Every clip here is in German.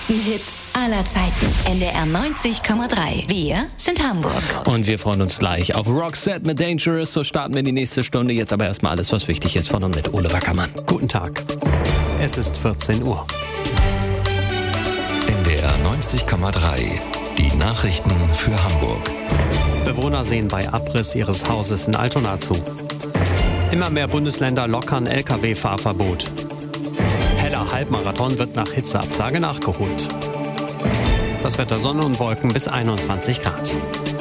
besten Hits aller Zeiten. NDR 90,3. Wir sind Hamburg. Und wir freuen uns gleich auf Roxette mit Dangerous. So starten wir die nächste Stunde. Jetzt aber erstmal alles, was wichtig ist von und mit Ole Wackermann. Guten Tag. Es ist 14 Uhr. NDR 90,3. Die Nachrichten für Hamburg. Bewohner sehen bei Abriss ihres Hauses in Altona zu. Immer mehr Bundesländer lockern Lkw-Fahrverbot. Heller Halbmarathon wird nach Hitzeabsage nachgeholt. Das Wetter: Sonne und Wolken bis 21 Grad.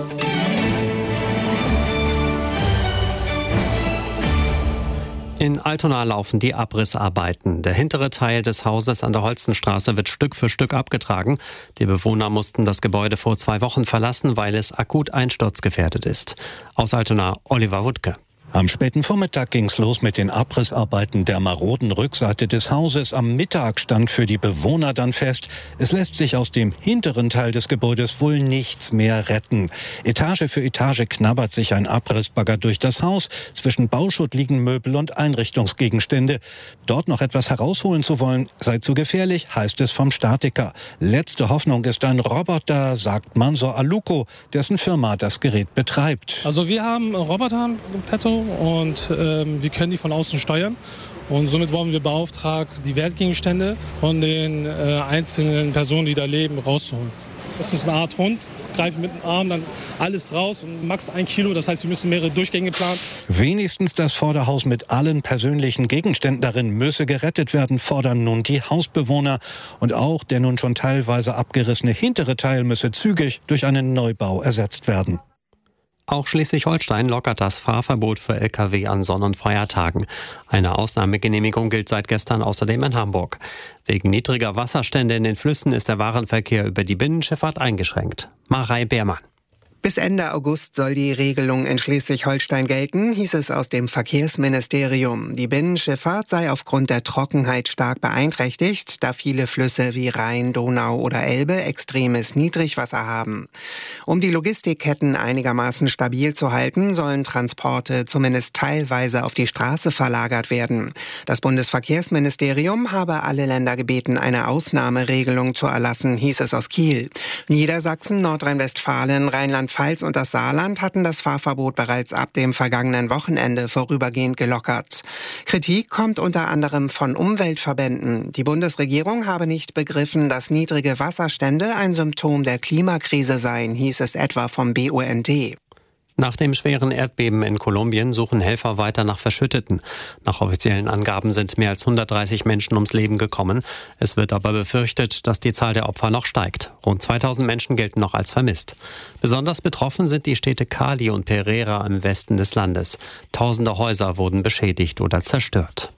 In Altona laufen die Abrissarbeiten. Der hintere Teil des Hauses an der Holstenstraße wird Stück für Stück abgetragen. Die Bewohner mussten das Gebäude vor 2 Wochen verlassen, weil es akut einsturzgefährdet ist. Aus Altona, Oliver Wuttke. Am späten Vormittag ging's los mit den Abrissarbeiten der maroden Rückseite des Hauses. Am Mittag stand für die Bewohner dann fest, es lässt sich aus dem hinteren Teil des Gebäudes wohl nichts mehr retten. Etage für Etage knabbert sich ein Abrissbagger durch das Haus. Zwischen Bauschutt liegen Möbel und Einrichtungsgegenstände. Dort noch etwas herausholen zu wollen, sei zu gefährlich, heißt es vom Statiker. Letzte Hoffnung ist ein Roboter, sagt Mansor Aluko, dessen Firma das Gerät betreibt. Also wir haben Roboter im Petto und wir können die von außen steuern. Und somit wurden wir beauftragt, die Wertgegenstände von den einzelnen Personen, die da leben, rauszuholen. Das ist eine Art Hund. Greifen mit dem Arm dann alles raus und max 1 Kilo. Das heißt, wir müssen mehrere Durchgänge planen. Wenigstens das Vorderhaus mit allen persönlichen Gegenständen darin müsse gerettet werden, fordern nun die Hausbewohner. Und auch der nun schon teilweise abgerissene hintere Teil müsse zügig durch einen Neubau ersetzt werden. Auch Schleswig-Holstein lockert das Fahrverbot für Lkw an Sonn- und Feiertagen. Eine Ausnahmegenehmigung gilt seit gestern außerdem in Hamburg. Wegen niedriger Wasserstände in den Flüssen ist der Warenverkehr über die Binnenschifffahrt eingeschränkt. Marei Beermann. Bis Ende August soll die Regelung in Schleswig-Holstein gelten, hieß es aus dem Verkehrsministerium. Die Binnenschifffahrt sei aufgrund der Trockenheit stark beeinträchtigt, da viele Flüsse wie Rhein, Donau oder Elbe extremes Niedrigwasser haben. Um die Logistikketten einigermaßen stabil zu halten, sollen Transporte zumindest teilweise auf die Straße verlagert werden. Das Bundesverkehrsministerium habe alle Länder gebeten, eine Ausnahmeregelung zu erlassen, hieß es aus Kiel. Niedersachsen, Nordrhein-Westfalen, Rheinland-Pfalz und das Saarland hatten das Fahrverbot bereits ab dem vergangenen Wochenende vorübergehend gelockert. Kritik kommt unter anderem von Umweltverbänden. Die Bundesregierung habe nicht begriffen, dass niedrige Wasserstände ein Symptom der Klimakrise seien, hieß es etwa vom BUND. Nach dem schweren Erdbeben in Kolumbien suchen Helfer weiter nach Verschütteten. Nach offiziellen Angaben sind mehr als 130 Menschen ums Leben gekommen. Es wird aber befürchtet, dass die Zahl der Opfer noch steigt. Rund 2000 Menschen gelten noch als vermisst. Besonders betroffen sind die Städte Cali und Pereira im Westen des Landes. Tausende Häuser wurden beschädigt oder zerstört.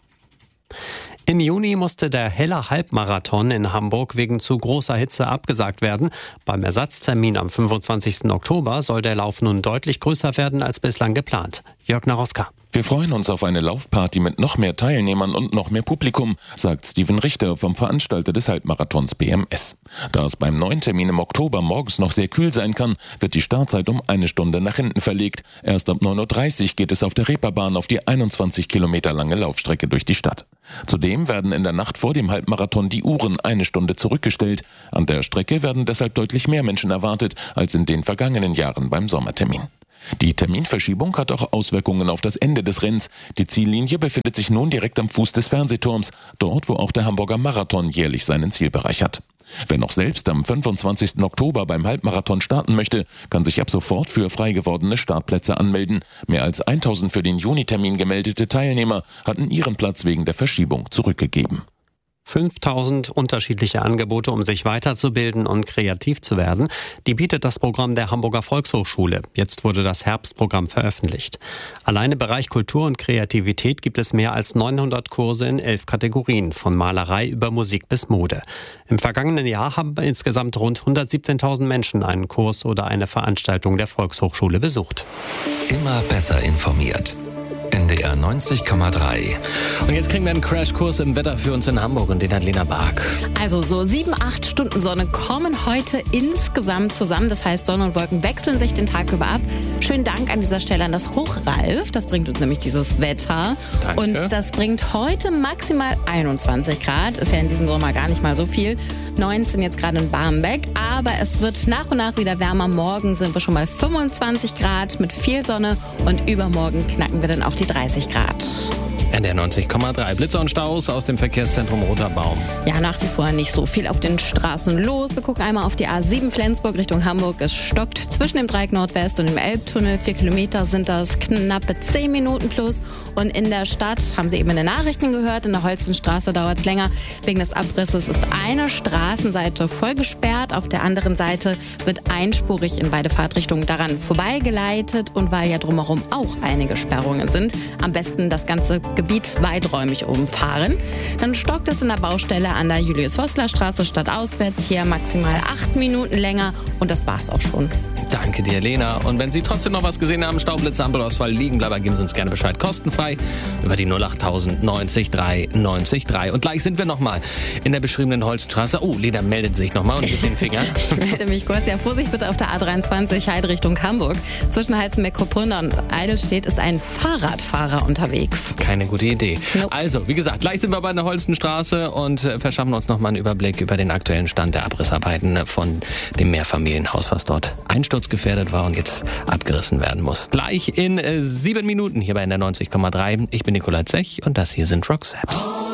Im Juni musste der Heller Halbmarathon in Hamburg wegen zu großer Hitze abgesagt werden. Beim Ersatztermin am 25. Oktober soll der Lauf nun deutlich größer werden als bislang geplant. Jörg Naroska. Wir freuen uns auf eine Laufparty mit noch mehr Teilnehmern und noch mehr Publikum, sagt Steven Richter vom Veranstalter des Halbmarathons BMS. Da es beim neuen Termin im Oktober morgens noch sehr kühl sein kann, wird die Startzeit um 1 Stunde nach hinten verlegt. Erst ab 9.30 Uhr geht es auf der Reeperbahn auf die 21 Kilometer lange Laufstrecke durch die Stadt. Zudem werden in der Nacht vor dem Halbmarathon die Uhren 1 Stunde zurückgestellt. An der Strecke werden deshalb deutlich mehr Menschen erwartet als in den vergangenen Jahren beim Sommertermin. Die Terminverschiebung hat auch Auswirkungen auf das Ende des Rennens. Die Ziellinie befindet sich nun direkt am Fuß des Fernsehturms, dort wo auch der Hamburger Marathon jährlich seinen Zielbereich hat. Wer noch selbst am 25. Oktober beim Halbmarathon starten möchte, kann sich ab sofort für frei gewordene Startplätze anmelden. Mehr als 1000 für den Juni-Termin gemeldete Teilnehmer hatten ihren Platz wegen der Verschiebung zurückgegeben. 5000 unterschiedliche Angebote, um sich weiterzubilden und kreativ zu werden. Die bietet das Programm der Hamburger Volkshochschule. Jetzt wurde das Herbstprogramm veröffentlicht. Allein im Bereich Kultur und Kreativität gibt es mehr als 900 Kurse in 11 Kategorien, von Malerei über Musik bis Mode. Im vergangenen Jahr haben insgesamt rund 117.000 Menschen einen Kurs oder eine Veranstaltung der Volkshochschule besucht. Immer besser informiert. NDR 90,3. Und jetzt kriegen wir einen Crashkurs im Wetter für uns in Hamburg und den hat Lena Bark. Also so 7-8 Stunden Sonne kommen heute insgesamt zusammen. Das heißt, Sonne und Wolken wechseln sich den Tag über ab. Schönen Dank an dieser Stelle an das Hochralf. Das bringt uns nämlich dieses Wetter. Danke. Und das bringt heute maximal 21 Grad. Ist ja in diesem Sommer gar nicht mal so viel. 19 jetzt gerade in Barmbek. Aber es wird nach und nach wieder wärmer. Morgen sind wir schon mal 25 Grad mit viel Sonne. Und übermorgen knacken wir dann auch die 30 Grad. NDR 90,3. Blitzer und Staus aus dem Verkehrszentrum Roter Baum. Ja, nach wie vor nicht so viel auf den Straßen los. Wir gucken einmal auf die A7 Flensburg Richtung Hamburg. Es stockt zwischen dem Dreieck Nordwest und dem Elbtunnel. 4 Kilometer sind das, knappe 10 Minuten plus. Und in der Stadt, haben Sie eben in den Nachrichten gehört, in der Holstenstraße dauert es länger. Wegen des Abrisses ist eine Straßenseite voll gesperrt. Auf der anderen Seite wird einspurig in beide Fahrtrichtungen daran vorbeigeleitet. Und weil ja drumherum auch einige Sperrungen sind, am besten das ganze Gebiet weiträumig umfahren. Dann stockt es in der Baustelle an der Julius-Vossler-Straße stadtauswärts hier maximal 8 Minuten länger und das war's auch schon. Danke dir, Lena. Und wenn Sie trotzdem noch was gesehen haben, Staublitzer, Ampelausfall, Liegenbleiber, geben Sie uns gerne Bescheid. Kostenfrei über die 08000 90 3 90 3. Und gleich sind wir nochmal in der beschriebenen Holzstraße. Oh, Lena meldet sich nochmal und gibt den Finger. Ich melde mich kurz. Ja, Vorsicht bitte auf der A23 Heide Richtung Hamburg. Zwischen Heißen-Mecklenburg-Vorpommern und Eidelstedt ist ein Fahrradfahrer unterwegs. Keine gute Idee. Nope. Also, wie gesagt, gleich sind wir bei der Holstenstraße und verschaffen uns nochmal einen Überblick über den aktuellen Stand der Abrissarbeiten von dem Mehrfamilienhaus, was dort einsturzgefährdet war und jetzt abgerissen werden muss. Gleich in 7 Minuten hier bei NDR 90,3. Ich bin Nikolai Zech und das hier sind Roxette.